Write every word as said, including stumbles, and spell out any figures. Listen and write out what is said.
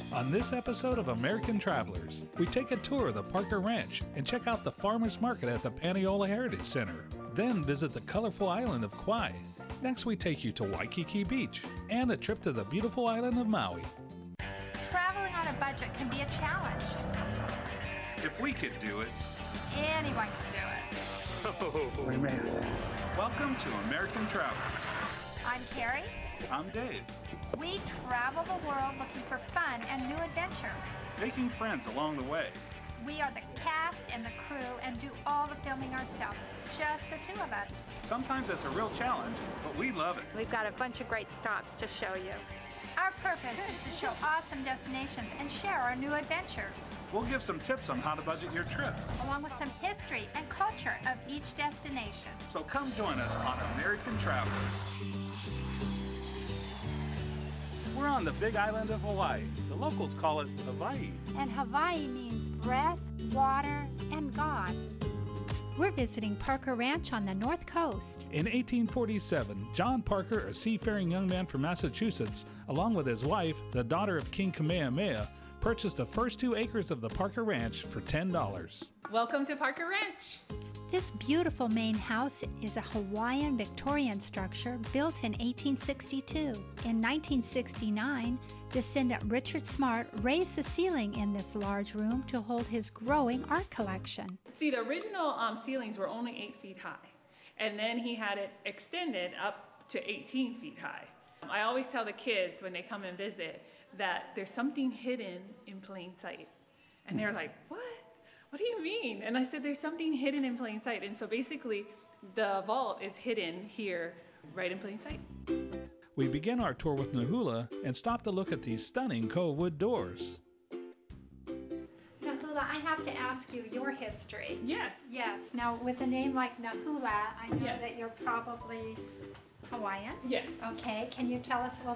On this episode of American Travelers, we take a tour of the Parker Ranch and check out the farmers market at the Paniyola Heritage Center. Then visit the colorful island of Kauai. Next, we take you to Waikiki Beach and a trip to the beautiful island of Maui. Traveling on a budget can be a challenge. If we could do it. Anyone can do it. Oh, man. Welcome to American Travelers. I'm Carrie. I'm Dave. We travel the world looking for fun and new adventures. Making friends along the way. We are the cast and the crew and do all the filming ourselves. Just the two of us. Sometimes it's a real challenge, but we love it. We've got a bunch of great stops to show you. Our purpose is to show awesome destinations and share our new adventures, We'll give some tips on how to budget your trip. along with some history and culture of each destination. So come join us on American Travelers. We're on the big island of Hawaii. The locals call it Hawaii. And Hawaii means breath, water, and God. We're visiting Parker Ranch on the North Coast. In eighteen forty-seven, John Parker, a seafaring young man from Massachusetts, along with his wife, the daughter of King Kamehameha, purchased the first two acres of the Parker Ranch for ten dollars. Welcome to Parker Ranch. This beautiful main house is a Hawaiian Victorian structure built in eighteen sixty-two. In nineteen sixty-nine, descendant Richard Smart raised the ceiling in this large room to hold his growing art collection. See, the original um, ceilings were only eight feet high, and then he had it extended up to eighteen feet high. I always tell the kids when they come and visit that there's something hidden in plain sight. And they're like, what? What do you mean? And I said, there's something hidden in plain sight. And so basically, the vault is hidden here, right in plain sight. We begin our tour with Nahula and stop to look at these stunning cove wood doors. Nahula, I have to ask you your history. Yes. Yes, now with a name like Nahula, I know Yes. that you're probably Hawaiian. Yes. Okay, can you tell us a little